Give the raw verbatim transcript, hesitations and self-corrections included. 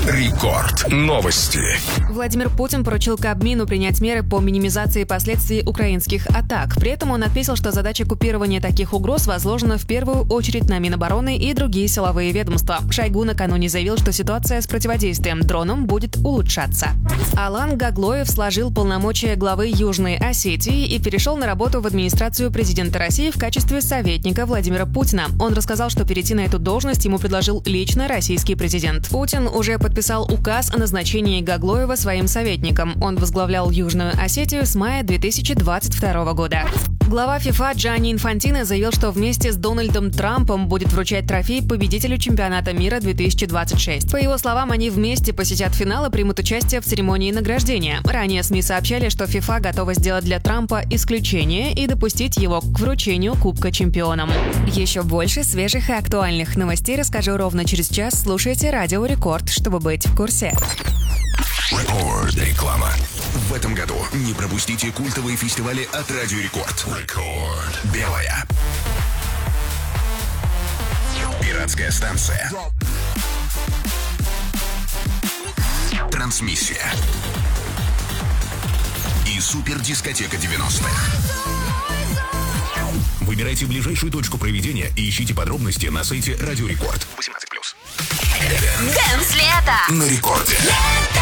Рекорд. Новости. Владимир Путин поручил Кабмину принять меры по минимизации последствий украинских атак. При этом он отметил, что задача купирования таких угроз возложена в первую очередь на Минобороны и другие силовые ведомства. Шойгу накануне заявил, что ситуация с противодействием дронам будет улучшаться. Алан Гаглоев сложил полномочия главы Южной Осетии и перешел на работу в администрацию президента России в качестве советника Владимира Путина. Он рассказал, что перейти на эту должность ему предложил лично российский президент. Путин уже подписал указ о назначении Гаглоева своим советником. Он возглавлял Южную Осетию с мая две тысячи двадцать второго года. Глава ФИФА Джанни Инфантино заявил, что вместе с Дональдом Трампом будет вручать трофей победителю чемпионата мира две тысячи двадцать шесть. По его словам, они вместе посетят финал и примут участие в церемонии награждения. Ранее СМИ сообщали, что ФИФА готова сделать для Трампа исключение и допустить его к вручению Кубка чемпионам. Еще больше свежих и актуальных новостей расскажу ровно через час. Слушайте Радио Рекорд, чтобы быть в курсе. Рекорд. Реклама. В этом году не пропустите культовые фестивали от Радио Рекорд. Рекорд. Белая. Пиратская станция. Трансмиссия. И супердискотека девяностых. Выбирайте ближайшую точку проведения и ищите подробности на сайте Радио Рекорд. восемнадцать плюс. Дэнс лето! На рекорде. Лето!